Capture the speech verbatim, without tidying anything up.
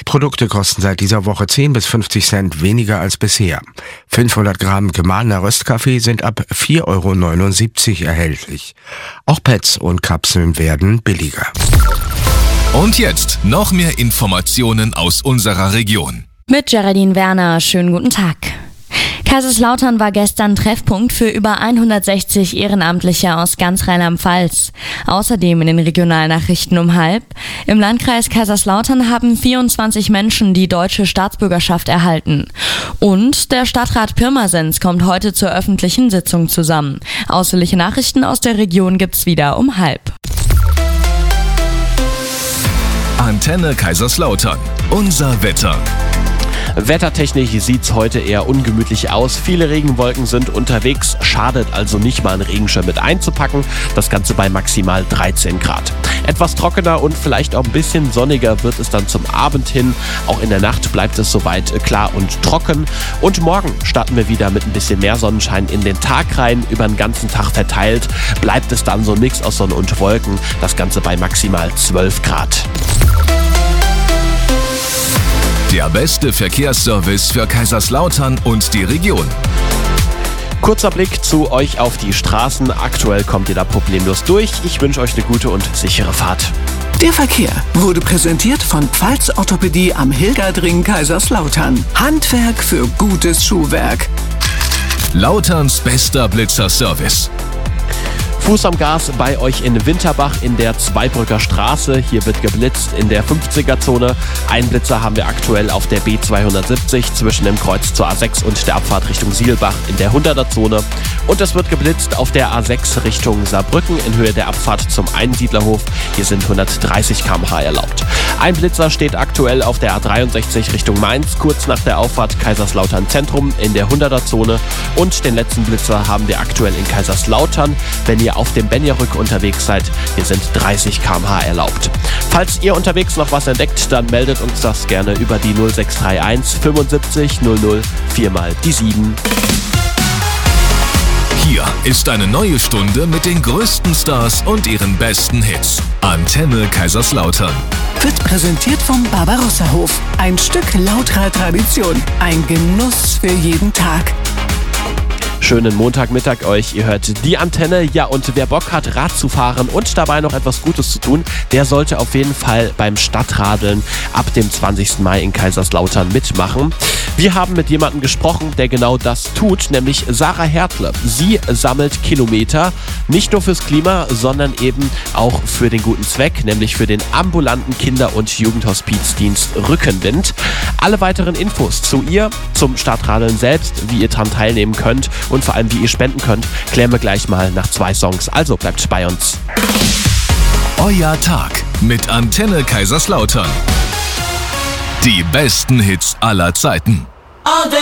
Milchprodukte kosten seit dieser Woche zehn bis fünfzig Cent weniger als bisher. fünfhundert Gramm gemahlener Röstkaffee sind ab vier Euro neunundsiebzig erhältlich. Auch Pads und Kapseln werden billiger. Und jetzt noch mehr Informationen aus unserer Region. Mit Geraldine Werner, schönen guten Tag. Kaiserslautern war gestern Treffpunkt für über hundertsechzig Ehrenamtliche aus ganz Rheinland-Pfalz. Außerdem in den Regionalnachrichten um halb. Im Landkreis Kaiserslautern haben vierundzwanzig Menschen die deutsche Staatsbürgerschaft erhalten. Und der Stadtrat Pirmasens kommt heute zur öffentlichen Sitzung zusammen. Ausführliche Nachrichten aus der Region gibt's wieder um halb. Antenne Kaiserslautern. Unser Wetter. Wettertechnisch sieht's heute eher ungemütlich aus. Viele Regenwolken sind unterwegs, schadet also nicht mal einen Regenschirm mit einzupacken. Das Ganze bei maximal dreizehn Grad. Etwas trockener und vielleicht auch ein bisschen sonniger wird es dann zum Abend hin. Auch in der Nacht bleibt es soweit klar und trocken. Und morgen starten wir wieder mit ein bisschen mehr Sonnenschein in den Tag rein. Über den ganzen Tag verteilt bleibt es dann so ein Mix aus Sonne und Wolken. Das Ganze bei maximal zwölf Grad. Der beste Verkehrsservice für Kaiserslautern und die Region. Kurzer Blick zu euch auf die Straßen. Aktuell kommt ihr da problemlos durch. Ich wünsche euch eine gute und sichere Fahrt. Der Verkehr wurde präsentiert von Pfalz Orthopädie am Hilgerdring Kaiserslautern. Handwerk für gutes Schuhwerk. Lauterns bester Blitzerservice. Fuß am Gas bei euch in Winterbach in der Zweibrücker Straße. Hier wird geblitzt in der fünfziger-Zone. Einen Blitzer haben wir aktuell auf der B zweihundertsiebzig zwischen dem Kreuz zur A sechs und der Abfahrt Richtung Sielbach in der hunderter-Zone. Und es wird geblitzt auf der A sechs Richtung Saarbrücken in Höhe der Abfahrt zum Einsiedlerhof. Hier sind hundertdreißig Kilometer pro Stunde erlaubt. Ein Blitzer steht aktuell auf der A dreiundsechzig Richtung Mainz, kurz nach der Auffahrt Kaiserslautern Zentrum in der hunderter-Zone. Und den letzten Blitzer haben wir aktuell in Kaiserslautern. Wenn ihr auf dem Benjerück unterwegs seid, hier sind dreißig Kilometer pro Stunde erlaubt. Falls ihr unterwegs noch was entdeckt, dann meldet uns das gerne über die null sechs drei eins fünfundsiebzig null null vier mal die sieben. Hier ist eine neue Stunde mit den größten Stars und ihren besten Hits. Antenne Kaiserslautern. Wird präsentiert vom Barbarossa-Hof. Ein Stück lauterer Tradition. Ein Genuss für jeden Tag. Schönen Montagmittag euch, ihr hört die Antenne. Ja, und wer Bock hat, Rad zu fahren und dabei noch etwas Gutes zu tun, der sollte auf jeden Fall beim Stadtradeln ab dem zwanzigsten Mai in Kaiserslautern mitmachen. Wir haben mit jemandem gesprochen, der genau das tut, nämlich Sarah Hertle. Sie sammelt Kilometer, nicht nur fürs Klima, sondern eben auch für den guten Zweck, nämlich für den ambulanten Kinder- und Jugendhospizdienst Rückenwind. Alle weiteren Infos zu ihr, zum Stadtradeln selbst, wie ihr daran teilnehmen könnt und vor allem, wie ihr spenden könnt, klären wir gleich mal nach zwei Songs. Also bleibt bei uns. Euer Tag mit Antenne Kaiserslautern. Die besten Hits aller Zeiten.